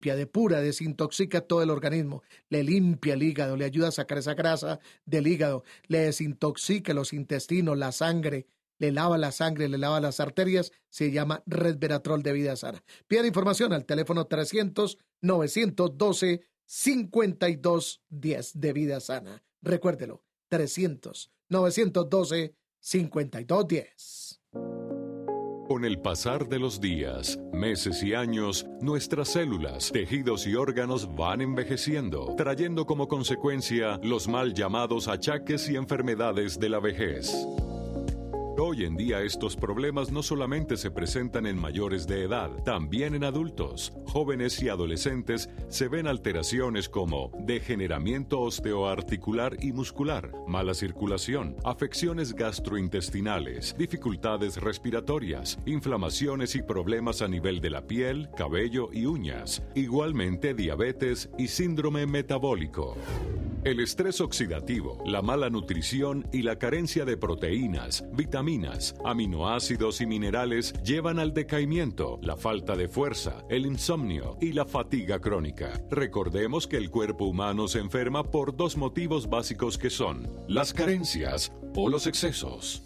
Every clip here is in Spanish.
limpia, depura, desintoxica todo el organismo, le limpia el hígado, le ayuda a sacar esa grasa del hígado, le desintoxica los intestinos, la sangre, le lava la sangre, le lava las arterias, se llama Resveratrol de Vida Sana. Pida información al teléfono 300-912-5210 de Vida Sana. Recuérdelo, 300-912-5210. Con el pasar de los días, meses y años, nuestras células, tejidos y órganos van envejeciendo, trayendo como consecuencia los mal llamados achaques y enfermedades de la vejez. Hoy en día estos problemas no solamente se presentan en mayores de edad, también en adultos, jóvenes y adolescentes se ven alteraciones como degeneramiento osteoarticular y muscular, mala circulación, afecciones gastrointestinales, dificultades respiratorias, inflamaciones y problemas a nivel de la piel, cabello y uñas, igualmente diabetes y síndrome metabólico. El estrés oxidativo, la mala nutrición y la carencia de proteínas, vitaminas, aminoácidos y minerales llevan al decaimiento, la falta de fuerza, el insomnio y la fatiga crónica. Recordemos que el cuerpo humano se enferma por dos motivos básicos que son las carencias o los excesos.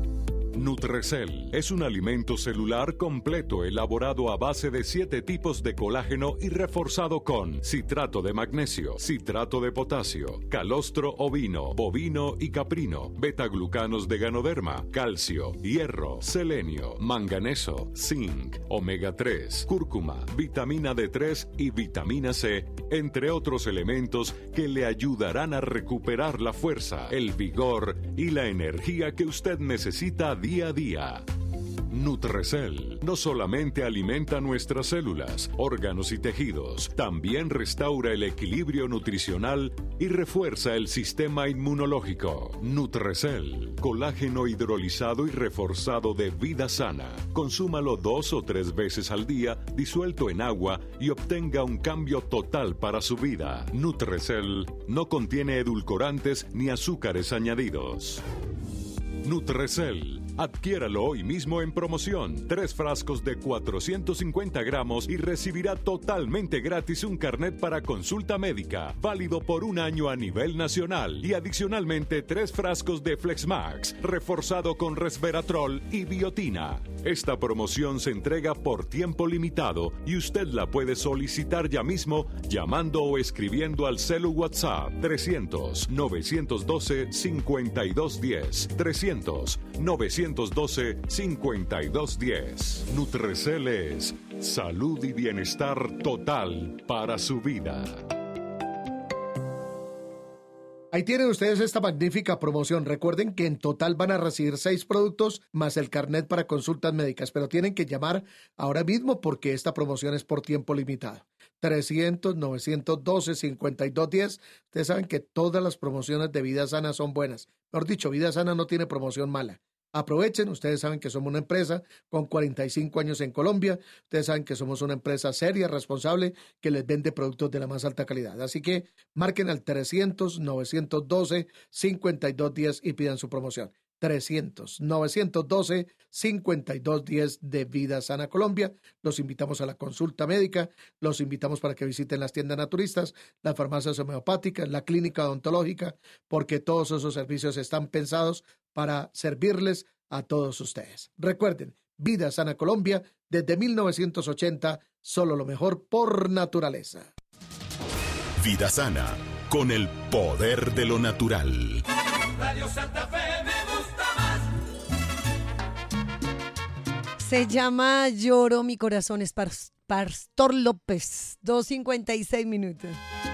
Nutrecel es un alimento celular completo elaborado a base de 7 tipos de colágeno y reforzado con citrato de magnesio, citrato de potasio, calostro ovino, bovino y caprino, betaglucanos de ganoderma, calcio, hierro, selenio, manganeso, zinc, omega 3, cúrcuma, vitamina D3 y vitamina C, entre otros elementos que le ayudarán a recuperar la fuerza, el vigor y la energía que usted necesita día a día. Nutrecel no solamente alimenta nuestras células, órganos y tejidos, también restaura el equilibrio nutricional y refuerza el sistema inmunológico. Nutrecel, colágeno hidrolizado y reforzado de Vida Sana. Consúmalo 2 o 3 veces al día, disuelto en agua, y obtenga un cambio total para su vida. Nutrecel no contiene edulcorantes ni azúcares añadidos. Nutrecel. Adquiéralo hoy mismo en promoción. 3 frascos de 450 gramos y recibirá totalmente gratis un carnet para consulta médica, válido por 1 año a nivel nacional, y adicionalmente 3 frascos de Flexmax, reforzado con resveratrol y biotina. Esta promoción se entrega por tiempo limitado y usted la puede solicitar ya mismo llamando o escribiendo al celu WhatsApp 300-912-5210, 300-912-5210. Nutrecel es salud y bienestar total para su vida. Ahí tienen ustedes esta magnífica promoción. Recuerden que en total van a recibir 6 productos más el carnet para consultas médicas, pero tienen que llamar ahora mismo porque esta promoción es por tiempo limitado. 300-912-5210. Ustedes saben que todas las promociones de Vida Sana son buenas. Mejor dicho, Vida Sana no tiene promoción mala. Aprovechen, ustedes saben que somos una empresa con 45 años en Colombia, ustedes saben que somos una empresa seria, responsable, que les vende productos de la más alta calidad. Así que marquen al 300-912-5210 y pidan su promoción. 300-912-5210 de Vida Sana Colombia. Los invitamos a la consulta médica, los invitamos para que visiten las tiendas naturistas, las farmacias homeopáticas, la clínica odontológica, porque todos esos servicios están pensados para servirles a todos ustedes. Recuerden, Vida Sana Colombia, desde 1980, solo lo mejor por naturaleza. Vida Sana, con el poder de lo natural. Radio Santa Fe me gusta más. Se llama Lloro mi corazón, es Pastor López, 2:56 minutos.